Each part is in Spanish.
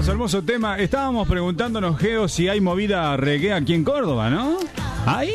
hermoso tema. Estábamos preguntándonos, Geo, si hay movida reggae aquí en Córdoba, ¿no? ¿Hay?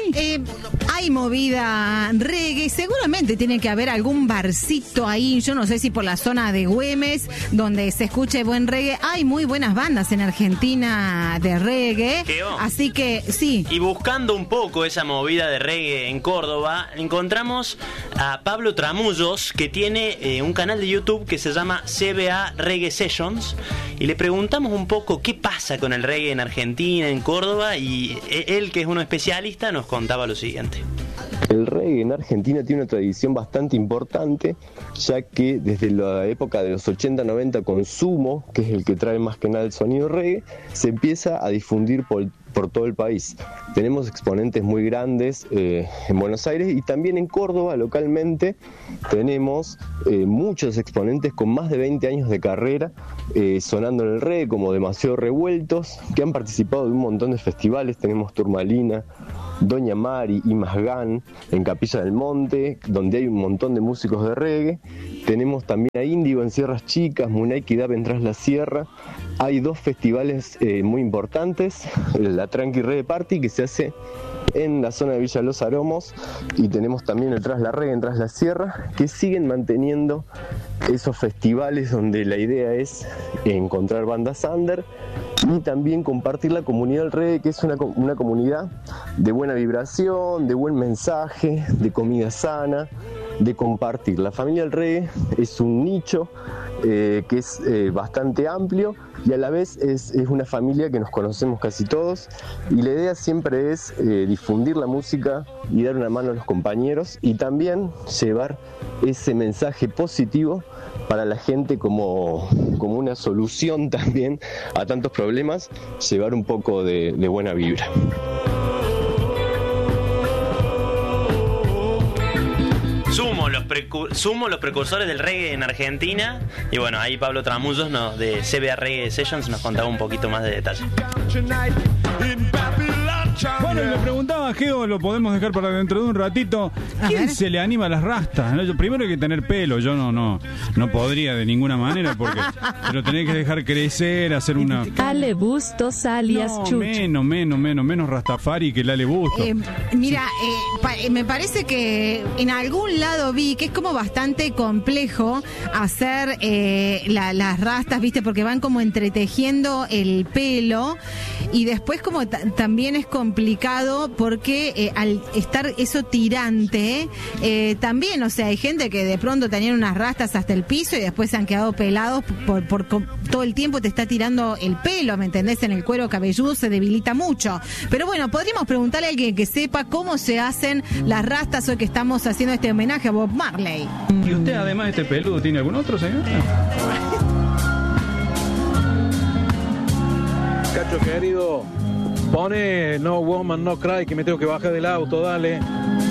Hay movida reggae, seguramente tiene que haber algún barcito ahí, yo no sé si por la zona de Güemes, donde se escuche buen reggae. Hay muy buenas bandas en Argentina de reggae, Geo. así que sí. Y buscando un poco esa movida de reggae en Córdoba, encontramos a Pablo Tramullos, que tiene un canal de YouTube que se llama CBA Reggae Sessions, y le preguntamos un poco qué pasa con el reggae en Argentina, en Córdoba, y él, que es uno especialista, nos contaba lo siguiente. El reggae en Argentina tiene una tradición bastante importante, ya que desde la época de los 80-90 con Sumo, que es el que trae más que nada el sonido reggae, se empieza a difundir por todo el país. Tenemos exponentes muy grandes en Buenos Aires y también en Córdoba localmente tenemos muchos exponentes con más de 20 años de carrera sonando en el reggae, como Demasiado Revueltos, que han participado de un montón de festivales. Tenemos Turmalina, Doña Mari y Masgán en Capilla del Monte, donde hay un montón de músicos de reggae. Tenemos también a Índigo en Sierras Chicas, Munaiki Dab en Tras la Sierra. Hay dos festivales muy importantes, la Tranqui Reggae Party, que se hace en la zona de Villa Los Aromos, y tenemos también el Tras la Reggae en Tras la Sierra, que siguen manteniendo esos festivales donde la idea es encontrar bandas under y también compartir la comunidad del reggae, que es una comunidad de buena vibración, de buen mensaje, de comida sana, de compartir. La familia del reggae es un nicho que es bastante amplio y a la vez es una familia que nos conocemos casi todos, y la idea siempre es difundir la música y dar una mano a los compañeros y también llevar ese mensaje positivo para la gente como una solución también a tantos problemas, llevar un poco de buena vibra. Sumo los precursores del reggae en Argentina. Y bueno, ahí Pablo Tramullos de CBA Reggae Sessions nos contaba un poquito más de detalle. Bueno, le preguntaba, Geo, lo podemos dejar para dentro de un ratito. ¿Quién se le anima a las rastas? ¿No? Primero hay que tener pelo. Yo no podría de ninguna manera, porque lo tenés que dejar crecer, hacer una... Ale Bustos alias Chucho. Menos Rastafari que el Ale Bustos. Mira, me parece que en algún lado vi que es como bastante complejo hacer las rastas, ¿viste? Porque van como entretejiendo el pelo y después como también es complicado porque al estar eso tirante, también, o sea, hay gente que de pronto tenían unas rastas hasta el piso y después se han quedado pelados por todo el tiempo te está tirando el pelo, ¿me entendés? En el cuero cabelludo se debilita mucho. Pero bueno, podríamos preguntarle a alguien que sepa cómo se hacen las rastas hoy que estamos haciendo este homenaje a Bob Marley. ¿Y usted, además de este peludo, tiene algún otro, señor? Cacho querido, pone No Woman No Cry, que me tengo que bajar del auto, dale.